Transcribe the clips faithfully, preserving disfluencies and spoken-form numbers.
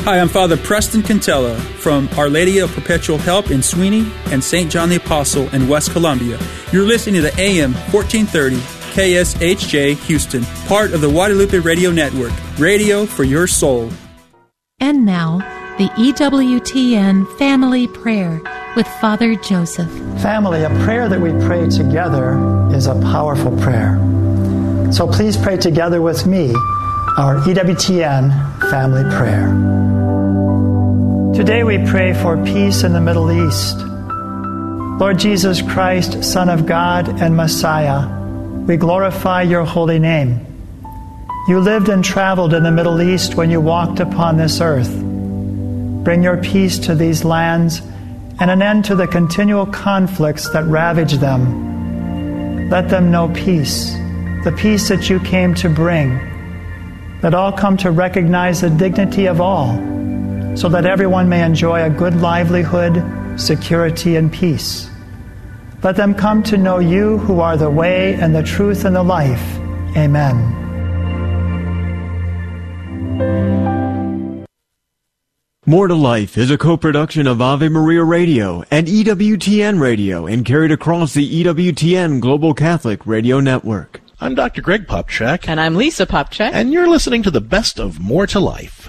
Hi, I'm Father Preston Cantella from Our Lady of Perpetual Help in Sweeney and Saint John the Apostle in West Columbia. You're listening to the A M fourteen thirty K S H J Houston, part of the Guadalupe Radio Network, radio for your soul. And now, the E W T N Family Prayer with Father Joseph. Family, a prayer that we pray together is a powerful prayer. So please pray together with me our E W T N Family Prayer. Today we pray for peace in the Middle East. Lord Jesus Christ, Son of God and Messiah, we glorify your holy name. You lived and traveled in the Middle East when you walked upon this earth. Bring your peace to these lands and an end to the continual conflicts that ravage them. Let them know peace, the peace that you came to bring. Let all come to recognize the dignity of all, so that everyone may enjoy a good livelihood, security, and peace. Let them come to know you who are the way and the truth and the life. Amen. More to Life is a co-production of Ave Maria Radio and E W T N Radio and carried across the E W T N Global Catholic Radio Network. I'm Doctor Greg Popchak. And I'm Lisa Popchak. And you're listening to the best of More to Life.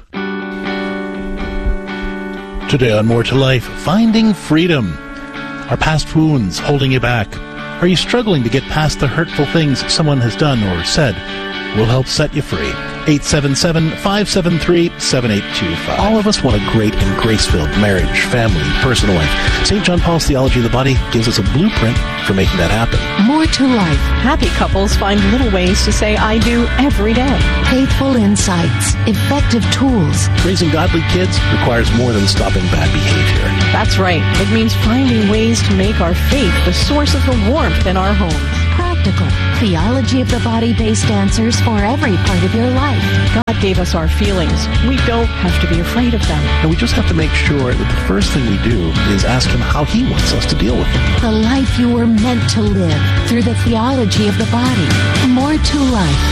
Today on More to Life, finding freedom. Are past wounds holding you back? Are you struggling to get past the hurtful things someone has done or said? We'll help set you free. eight seven seven, five seven three, seven eight two five. All of us want a great and grace-filled marriage, family, personal life. Saint John Paul's Theology of the Body gives us a blueprint for making that happen. More to life. Happy couples find little ways to say I do every day. Faithful insights. Effective tools. Raising godly kids requires more than stopping bad behavior. That's right. It means finding ways to make our faith the source of the warmth in our homes. Practical. Theology of the Body-based answers for every part of your life. God gave us our feelings. We don't have to be afraid of them. And we just have to make sure that the first thing we do is ask Him how He wants us to deal with them. The life you were meant to live through the theology of the body. More to life.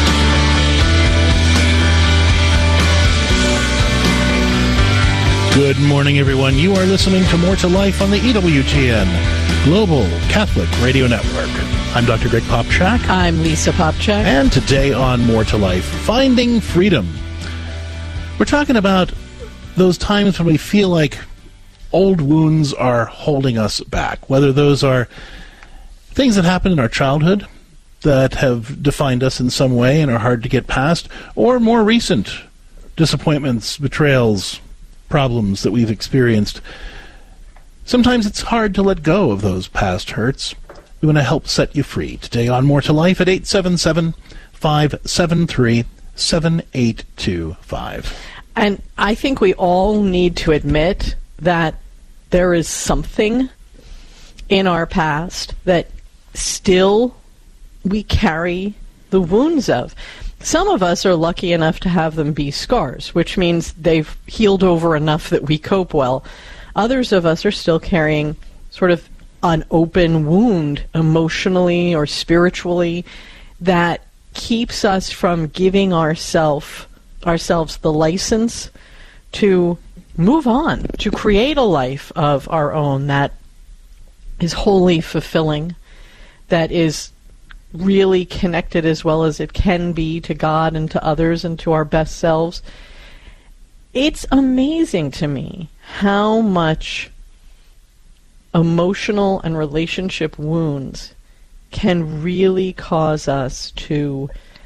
Good morning, everyone. You are listening to More to Life on the E W T N Global Catholic Radio Network. I'm Doctor Greg Popchak. I'm Lisa Popchak. And today on More to Life, Finding Freedom. We're talking about those times when we feel like old wounds are holding us back, whether those are things that happened in our childhood that have defined us in some way and are hard to get past, or more recent disappointments, betrayals, problems that we've experienced. Sometimes it's hard to let go of those past hurts. We want to help set you free. Today on More to Life at eight seven seven, five seven three, seven eight two five. And I think we all need to admit that there is something in our past that still we carry the wounds of. Some of us are lucky enough to have them be scars, which means they've healed over enough that we cope well. Others of us are still carrying sort of an open wound emotionally or spiritually that keeps us from giving ourself, ourselves the license to move on, to create a life of our own that is wholly fulfilling, that is really connected as well as it can be to God and to others and to our best selves. It's amazing to me how much emotional and relationship wounds can really cause us to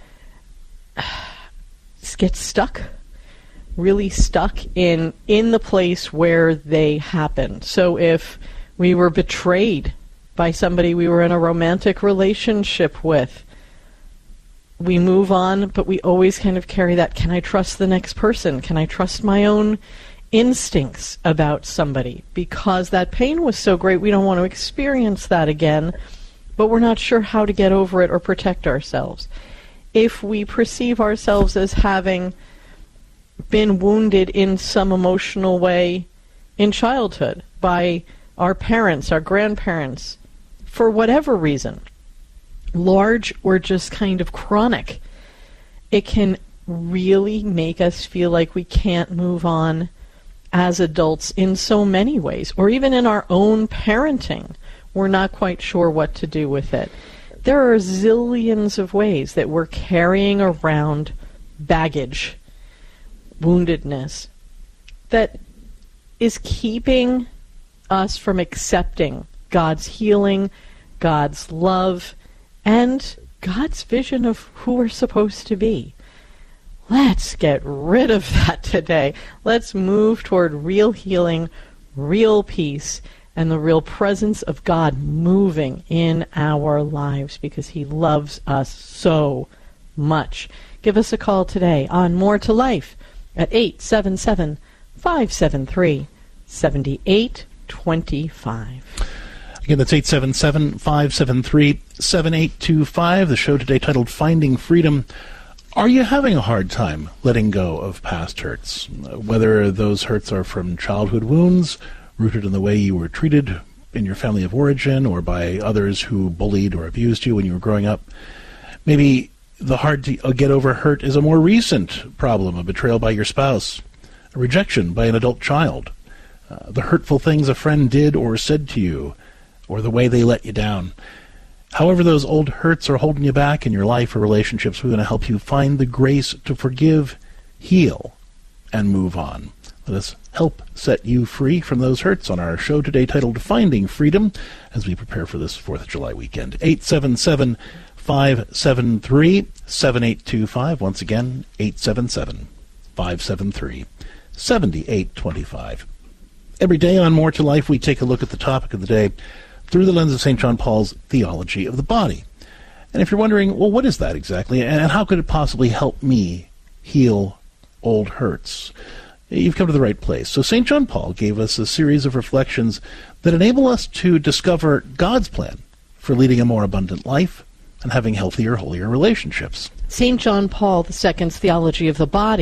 get stuck, really stuck in in the place where they happened. So if we were betrayed by somebody we were in a romantic relationship with, we move on, but we always kind of carry that, can I trust the next person? Can I trust my own instincts about somebody? Because that pain was so great, we don't want to experience that again, but we're not sure how to get over it or protect ourselves. If we perceive ourselves as having been wounded in some emotional way in childhood by our parents, our grandparents, for whatever reason, large or just kind of chronic, it can really make us feel like we can't move on as adults in so many ways, or even in our own parenting. We're not quite sure what to do with it. There are zillions of ways that we're carrying around baggage, woundedness, that is keeping us from accepting God's healing, God's love, and God's vision of who we're supposed to be. Let's get rid of that today. Let's move toward real healing, real peace, and the real presence of God moving in our lives because He loves us so much. Give us a call today on More to Life at eight seven seven, five seven three, seven eight two five. Again, that's eight seven seven, five seven three, seven eight two five. The show today titled Finding Freedom. Are you having a hard time letting go of past hurts? Whether those hurts are from childhood wounds, rooted in the way you were treated in your family of origin, or by others who bullied or abused you when you were growing up. Maybe the hard to get over hurt is a more recent problem, a betrayal by your spouse, a rejection by an adult child, uh, the hurtful things a friend did or said to you, or the way they let you down. However those old hurts are holding you back in your life or relationships, we're going to help you find the grace to forgive, heal, and move on. Let us help set you free from those hurts on our show today titled Finding Freedom as we prepare for this fourth of July weekend. eight seven seven, five seven three, seven eight two five. Once again, eight seven seven, five seven three, seven eight two five. Every day on More to Life, we take a look at the topic of the day through the lens of Saint John Paul's theology of the body. And if you're wondering, well, what is that exactly, and how could it possibly help me heal old hurts? You've come to the right place. So Saint John Paul gave us a series of reflections that enable us to discover God's plan for leading a more abundant life and having healthier, holier relationships. Saint John Paul the Second's theology of the body